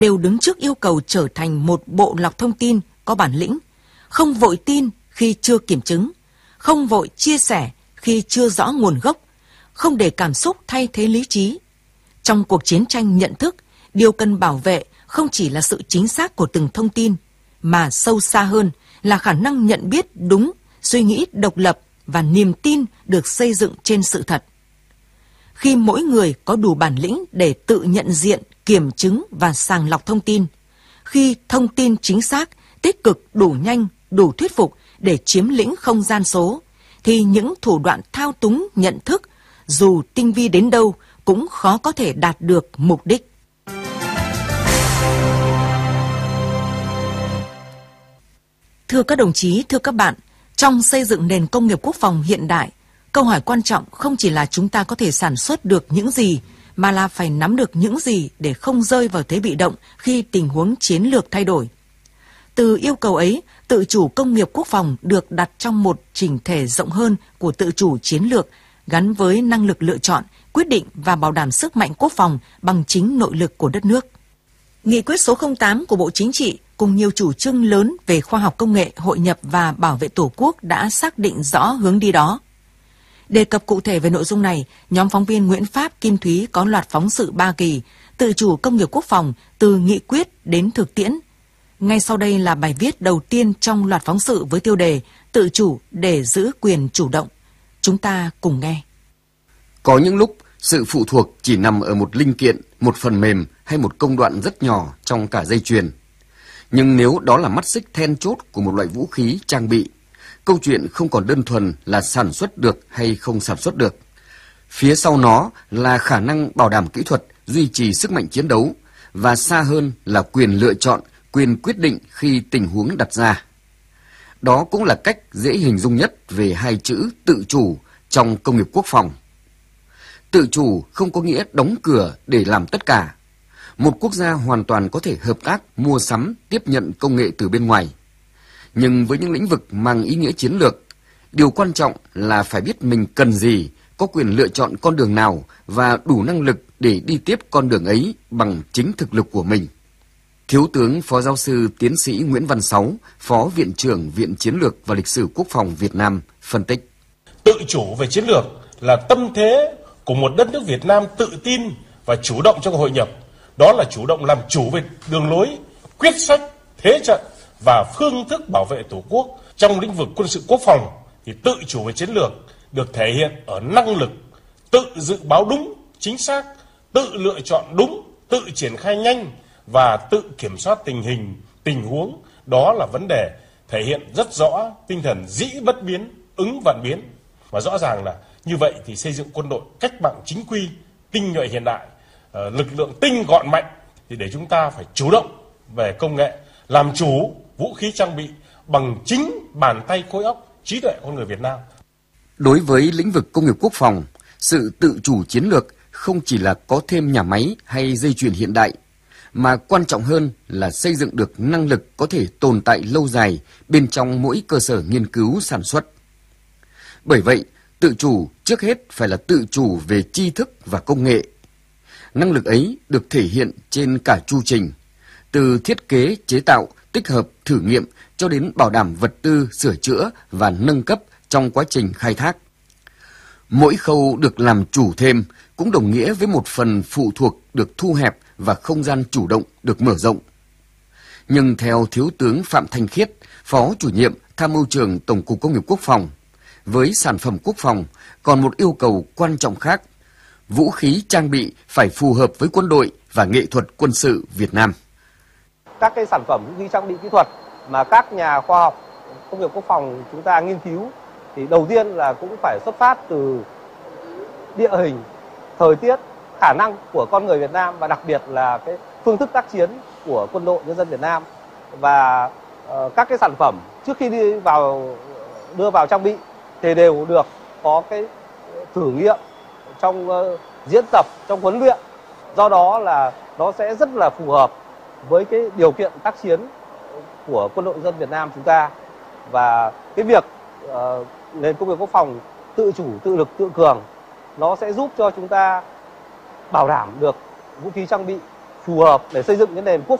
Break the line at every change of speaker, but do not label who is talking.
đều đứng trước yêu cầu trở thành một bộ lọc thông tin có bản lĩnh, không vội tin khi chưa kiểm chứng, không vội chia sẻ khi chưa rõ nguồn gốc, không để cảm xúc thay thế lý trí. Trong cuộc chiến tranh nhận thức, điều cần bảo vệ không chỉ là sự chính xác của từng thông tin, mà sâu xa hơn là khả năng nhận biết đúng, suy nghĩ độc lập và niềm tin được xây dựng trên sự thật. Khi mỗi người có đủ bản lĩnh để tự nhận diện, kiểm chứng và sàng lọc thông tin, khi thông tin chính xác, tích cực, đủ nhanh, đủ thuyết phục để chiếm lĩnh không gian số, thì những thủ đoạn thao túng nhận thức, dù tinh vi đến đâu, cũng khó có thể đạt được mục đích. Thưa các đồng chí, thưa các bạn, trong xây dựng nền công nghiệp quốc phòng hiện đại, câu hỏi quan trọng không chỉ là chúng ta có thể sản xuất được những gì, mà là phải nắm được những gì để không rơi vào thế bị động khi tình huống chiến lược thay đổi. Từ yêu cầu ấy, tự chủ công nghiệp quốc phòng được đặt trong một chỉnh thể rộng hơn của tự chủ chiến lược, gắn với năng lực lựa chọn, quyết định và bảo đảm sức mạnh quốc phòng bằng chính nội lực của đất nước. Nghị quyết số 08 của Bộ Chính trị cùng nhiều chủ trương lớn về khoa học công nghệ, hội nhập và bảo vệ Tổ quốc đã xác định rõ hướng đi đó. Đề cập cụ thể về nội dung này, nhóm phóng viên Nguyễn Pháp, Kim Thúy có loạt phóng sự 3 kỳ, tự chủ công nghiệp quốc phòng từ nghị quyết đến thực tiễn. Ngay sau đây là bài viết đầu tiên trong loạt phóng sự với tiêu đề Tự chủ để giữ quyền chủ động. Chúng ta cùng nghe.
Có những lúc sự phụ thuộc chỉ nằm ở một linh kiện, một phần mềm hay một công đoạn rất nhỏ trong cả dây chuyền. Nhưng nếu đó là mắt xích then chốt của một loại vũ khí trang bị, câu chuyện không còn đơn thuần là sản xuất được hay không sản xuất được. Phía sau nó là khả năng bảo đảm kỹ thuật, duy trì sức mạnh chiến đấu, và xa hơn là quyền lựa chọn, quyền quyết định khi tình huống đặt ra. Đó cũng là cách dễ hình dung nhất về hai chữ tự chủ trong công nghiệp quốc phòng. Tự chủ không có nghĩa đóng cửa để làm tất cả. Một quốc gia hoàn toàn có thể hợp tác, mua sắm, tiếp nhận công nghệ từ bên ngoài. Nhưng với những lĩnh vực mang ý nghĩa chiến lược, điều quan trọng là phải biết mình cần gì, có quyền lựa chọn con đường nào và đủ năng lực để đi tiếp con đường ấy bằng chính thực lực của mình. Thiếu tướng Phó Giáo sư Tiến sĩ Nguyễn Văn Sáu, Phó Viện trưởng Viện Chiến lược và Lịch sử Quốc phòng Việt Nam phân tích.
Tự chủ về chiến lược là tâm thế của một đất nước Việt Nam tự tin và chủ động trong hội nhập. Đó là chủ động làm chủ về đường lối, quyết sách, thế trận và phương thức bảo vệ Tổ quốc. Trong lĩnh vực quân sự quốc phòng thì tự chủ về chiến lược được thể hiện ở năng lực tự dự báo đúng, chính xác, tự lựa chọn đúng, tự triển khai nhanh và tự kiểm soát tình hình, tình huống. Đó là vấn đề thể hiện rất rõ tinh thần dĩ bất biến, ứng vạn biến. Và rõ ràng là như vậy thì xây dựng quân đội cách mạng chính quy, tinh nhuệ hiện đại, lực lượng tinh gọn mạnh thì để chúng ta phải chủ động về công nghệ, làm chủ vũ khí trang bị bằng chính bàn tay khối óc, trí tuệ con người Việt Nam.
Đối với lĩnh vực công nghiệp quốc phòng, sự tự chủ chiến lược không chỉ là có thêm nhà máy hay dây chuyền hiện đại, mà quan trọng hơn là xây dựng được năng lực có thể tồn tại lâu dài bên trong mỗi cơ sở nghiên cứu sản xuất. Bởi vậy, tự chủ trước hết phải là tự chủ về tri thức và công nghệ. Năng lực ấy được thể hiện trên cả chu trình, từ thiết kế, chế tạo, tích hợp, thử nghiệm cho đến bảo đảm vật tư, sửa chữa và nâng cấp trong quá trình khai thác. Mỗi khâu được làm chủ thêm cũng đồng nghĩa với một phần phụ thuộc được thu hẹp và không gian chủ động được mở rộng. Nhưng theo Thiếu tướng Phạm Thanh Khiết, Phó Chủ nhiệm Tham mưu trưởng Tổng cục Công nghiệp Quốc phòng, với sản phẩm quốc phòng còn một yêu cầu quan trọng khác. Vũ khí trang bị phải phù hợp với quân đội và nghệ thuật quân sự Việt Nam.
Các cái sản phẩm vũ khí trang bị kỹ thuật mà các nhà khoa học công nghiệp quốc phòng chúng ta nghiên cứu thì đầu tiên là cũng phải xuất phát từ địa hình, thời tiết, khả năng của con người Việt Nam và đặc biệt là cái phương thức tác chiến của quân đội nhân dân Việt Nam. Và các cái sản phẩm trước khi đưa vào trang bị thì đều được có cái thử nghiệm trong diễn tập, trong huấn luyện. Do đó là nó sẽ rất là phù hợp với cái điều kiện tác chiến của quân đội nhân dân Việt Nam chúng ta. Và cái việc nền công nghiệp quốc phòng tự chủ, tự lực, tự cường nó sẽ giúp cho chúng ta bảo đảm được vũ khí trang bị phù hợp để xây dựng cái nền quốc